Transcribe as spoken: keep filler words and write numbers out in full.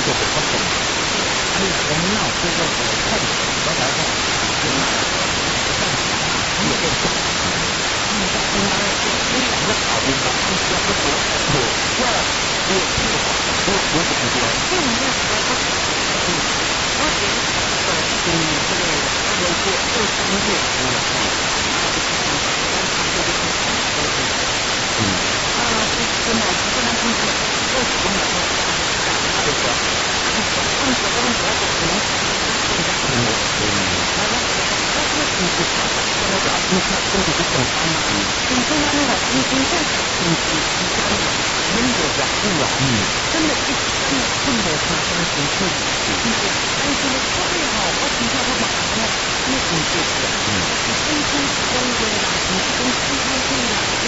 做不好的。还有我们闹这个呃太久了来的，就那个不干啥，也得做。你看，你看，你两个好的，你要不说，我要我这个话，我我怎么说？这里面我我嗯，我觉得呃嗯这个二月过二三月嗯啊，那就是讲刚才说的是嗯啊，这这脑子非常清楚，为什么呢？就是说，就是说，按照我们国家可能更加更多，嗯，那那那这个经济发展，那个你看经济是正常嘛，经济那个你你这经济你讲的人的角度啊，嗯，真的是真的真的是相信自己，就是但是呢，特别好，我听到我马上呢，那种就是，嗯，经济中国啦，经济跟其他国家。